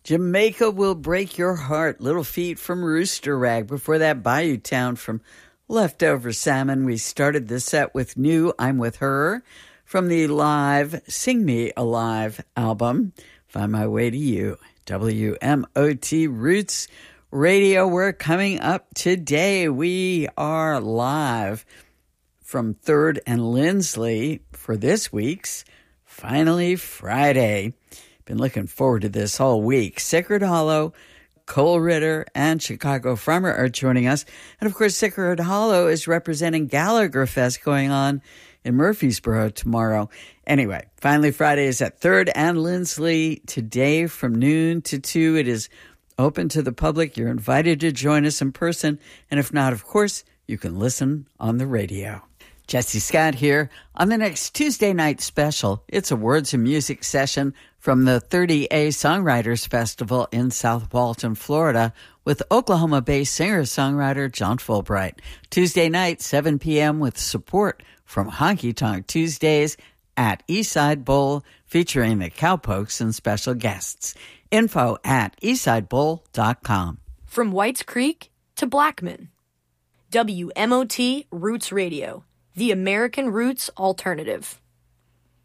Jamaica Will Break Your Heart, Little Feat from Rooster Rag. Before that, Bayou Town from Leftover Salmon. We started the set with New, I'm With Her, from the live Sing Me Alive album, Find My Way to You. WMOT Roots Radio. We're coming up today. We are live from 3rd and Lindsley for this week's Finally Friday. Been looking forward to this all week. Sacred Hollow, Cole Ritter, and Chicago Farmer are joining us. And, of course, Sacred Hollow is representing Gallagher Fest going on in Murfreesboro tomorrow. Anyway, Finally Friday is at 3rd and Lindsley today from noon to 2. It is open to the public. You're invited to join us in person. And if not, of course, you can listen on the radio. Jesse Scott here. On the next Tuesday night special, it's a words and music session from the 30A Songwriters Festival in South Walton, Florida, with Oklahoma-based singer-songwriter John Fulbright. Tuesday night, 7 p.m., with support from Honky Tonk Tuesdays at Eastside Bowl, featuring the Cowpokes and special guests. Info at eastsidebowl.com. From Whites Creek to Blackman. WMOT Roots Radio, the American Roots Alternative.